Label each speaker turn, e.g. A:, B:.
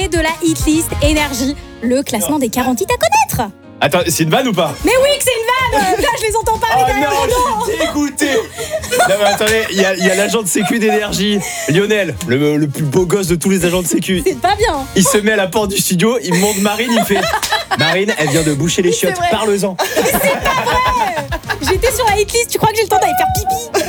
A: sujet de la hitlist Énergie, le classement des 40 hits à connaître.
B: Attends, c'est une vanne ou pas?
A: Mais oui que c'est une vanne. Là je les entends pas.
B: Oh non, je suis dégoûté. Non mais attendez, il y a l'agent de sécu d'Énergie, Lionel, le plus beau gosse de tous les agents de sécu.
A: C'est pas bien.
B: Il se met à la porte du studio, il monte Marine, il fait Marine, elle vient de boucher les chiottes,
C: vrai.
B: parle-en.
A: J'étais sur la hitlist, tu crois que j'ai le temps d'aller faire pipi?